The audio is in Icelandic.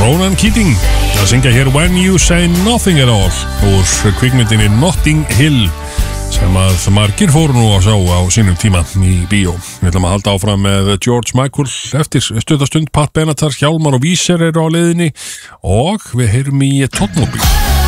Ronan Keating að syngja hér When You Say Nothing At All úr kvikmyndinni Notting Hill sem að margir fóru nú að sjá á sínum tíma í bíó. Við ætlum að halda áfram með George Michael eftir stuttastund. Pat Benatar, Hjálmar og Víser eru á leiðinni og við heyrum í Toddmobile.